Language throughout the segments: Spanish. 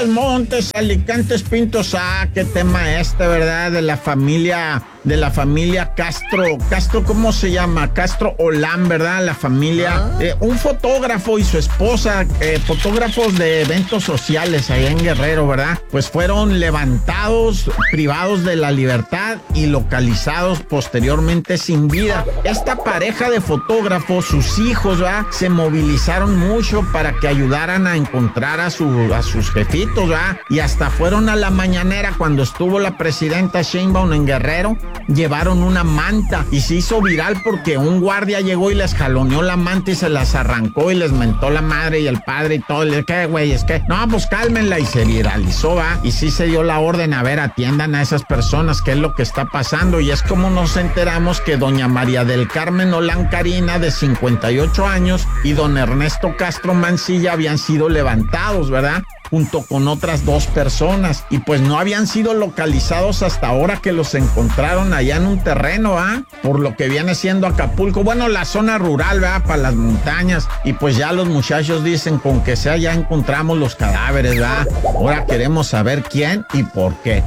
Los Montes, Alicantes, Pintos. Qué tema ¿verdad? De la familia Castro, ¿cómo se llama? Castro Olán, ¿verdad? La familia, un fotógrafo y su esposa, fotógrafos de eventos sociales allá en Guerrero, ¿verdad? Pues fueron levantados, privados de la libertad y localizados posteriormente sin vida. Esta pareja de fotógrafos, sus hijos, ¿verdad? Se movilizaron mucho para que ayudaran a encontrar a sus jefitos, ¿verdad? Y hasta fueron a la mañanera cuando estuvo la presidenta Sheinbaum en Guerrero. Llevaron una manta y se hizo viral porque un guardia llegó y les jaloneó la manta y se las arrancó y les mentó la madre y el padre y todo. ¿Qué, güey? Es que, no, pues cálmenla, y se viralizó, ¿va? Y sí se dio la orden, a ver, atiendan a esas personas, ¿qué es lo que está pasando? Y es como nos enteramos que doña María del Carmen Olán Carina, de 58 años, y don Ernesto Castro Mancilla habían sido levantados, ¿verdad? Junto con otras 2 personas, y pues no habían sido localizados hasta ahora que los encontraron allá en un terreno, por lo que viene siendo Acapulco, bueno, la zona rural, ¿verdad? Para las montañas, y pues ya los muchachos dicen, con que sea ya encontramos los cadáveres, ¿verdad? Ahora queremos saber quién y por qué.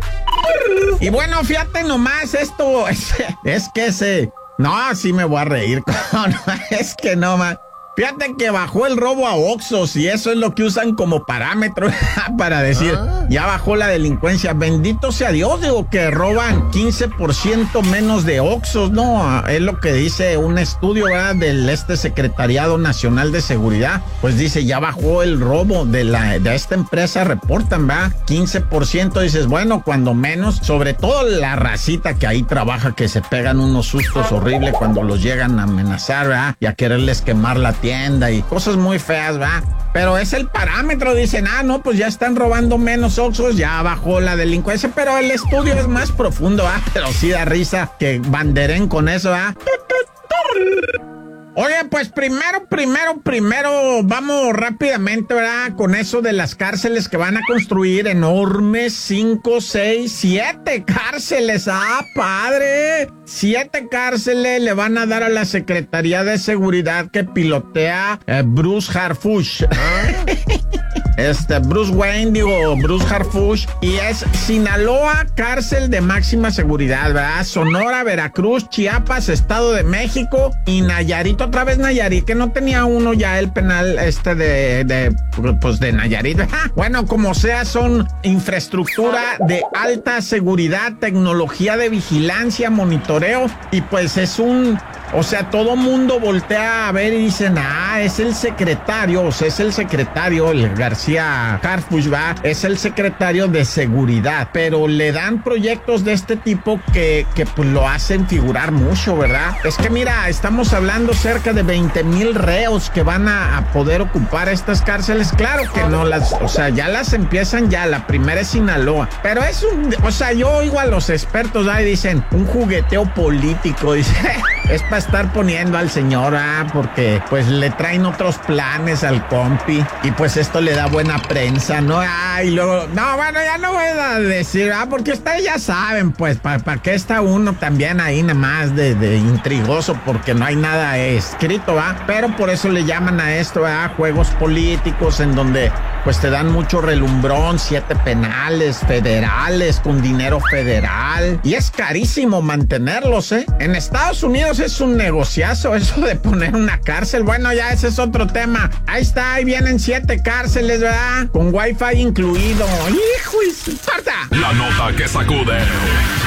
Y bueno, fíjate nomás, esto es que no, sí me voy a reír, es que no, man. Fíjate que bajó el robo a Oxxos y eso es lo que usan como parámetro para decir, ya bajó la delincuencia. Bendito sea Dios, digo, que roban 15% menos de Oxxos, ¿no? Es lo que dice un estudio, ¿verdad? Del Secretariado Nacional de Seguridad. Pues dice, ya bajó el robo de esta empresa, reportan, ¿verdad? 15%, dices, bueno, cuando menos, sobre todo la racita que ahí trabaja, que se pegan unos sustos horribles cuando los llegan a amenazar, ¿verdad? Y a quererles quemar la tienda y cosas muy feas, ¿va? Pero es el parámetro, dicen, no, pues ya están robando menos Oxxos, ya bajó la delincuencia, pero el estudio es más profundo, ¿va? Pero sí da risa que banderen con eso, ¿va? Oye, pues primero, vamos rápidamente, ¿verdad? Con eso de las cárceles que van a construir, enormes, 5, 6, 7 cárceles. Padre. 7 cárceles le van a dar a la Secretaría de Seguridad que pilotea Bruce Harfuch. Bruce Harfuch, y es Sinaloa, cárcel de máxima seguridad, ¿verdad? Sonora, Veracruz, Chiapas, Estado de México y Nayarit, otra vez Nayarit, que no tenía uno ya el penal de Nayarit. Bueno, como sea, son infraestructura de alta seguridad, tecnología de vigilancia, monitoreo, y pues es o sea, todo mundo voltea a ver y dicen, es el secretario, el García Harfuch, ¿va? Es el secretario de seguridad, pero le dan proyectos de este tipo que pues lo hacen figurar mucho, ¿verdad? Es que mira, estamos hablando cerca de 20,000 reos que van a poder ocupar estas cárceles. Claro que no ya las empiezan ya, la primera es Sinaloa, pero es yo oigo a los expertos, y dicen, un jugueteo político, dice, es para estar poniendo al señor, porque pues le traen otros planes al compi y pues esto le da buena prensa, ¿no? Y luego, no, bueno, ya no voy a decir, porque ustedes ya saben, pues, para qué está uno también ahí nada más de intrigoso, porque no hay nada escrito, pero por eso le llaman a esto, juegos políticos, en donde pues te dan mucho relumbrón, 7 penales federales con dinero federal, y es carísimo mantenerlos, En Estados Unidos es un negociazo eso de poner una cárcel. Bueno, ya ese es otro tema. Ahí vienen 7 cárceles, ¿verdad? Con Wi-Fi incluido. ¡Hijo! ¡Corta! La nota que sacude.